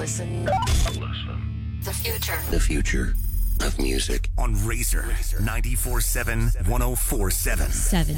Listen. The future. The future of music. On Razor 94.7 104.7.